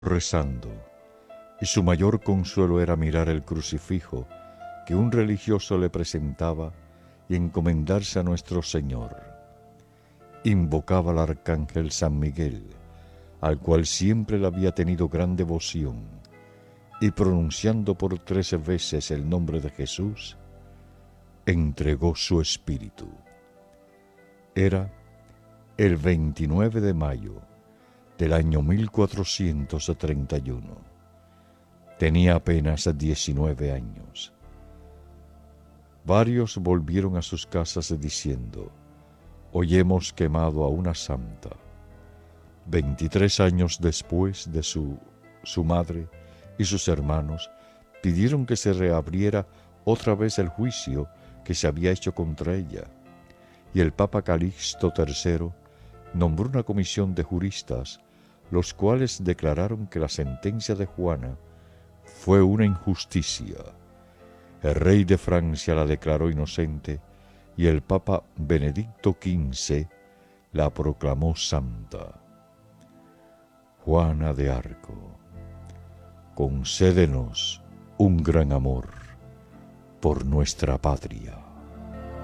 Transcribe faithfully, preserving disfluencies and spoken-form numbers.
rezando, y su mayor consuelo era mirar el crucifijo que un religioso le presentaba y encomendarse a nuestro Señor. Invocaba al arcángel San Miguel, al cual siempre le había tenido gran devoción, y pronunciando por trece veces el nombre de Jesús, entregó su espíritu. Era el veintinueve de mayo del año mil cuatrocientos treinta y uno. Tenía apenas diecinueve años. Varios volvieron a sus casas diciendo: hoy hemos quemado a una santa. Veintitrés años después de su, su madre y sus hermanos pidieron que se reabriera otra vez el juicio que se había hecho contra ella, y el Papa Calixto tercero nombró una comisión de juristas, los cuales declararon que la sentencia de Juana fue una injusticia. El rey de Francia la declaró inocente y el Papa Benedicto quince la proclamó santa. Juana de Arco, concédenos un gran amor por nuestra patria.